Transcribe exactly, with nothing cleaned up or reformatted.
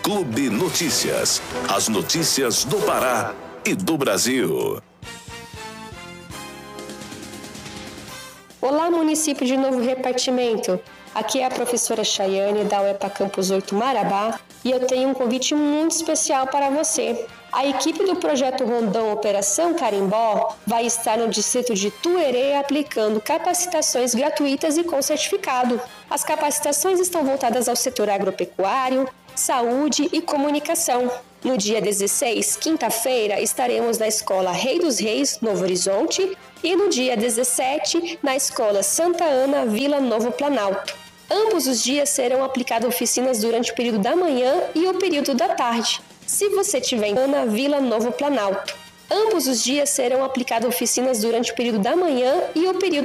Clube Notícias. As notícias do Pará e do Brasil. Olá, município de Novo Repartimento. Aqui é a professora Chayane da U E P A Campus oito Marabá e eu tenho um convite muito especial para você. A equipe do projeto Rondão Operação Carimbó vai estar no distrito de Tuerê aplicando capacitações gratuitas e com certificado. As capacitações estão voltadas ao setor agropecuário, saúde e comunicação. No dia dezesseis, quinta-feira, estaremos na Escola Rei dos Reis, Novo Horizonte, e no dia dezessete, na Escola Santa Ana, Vila Novo Planalto. Ambos os dias serão aplicadas oficinas durante o período da manhã e o período da tarde. Se você tiver em Ana, Vila Novo Planalto. Ambos os dias serão aplicadas oficinas durante o período da manhã e o período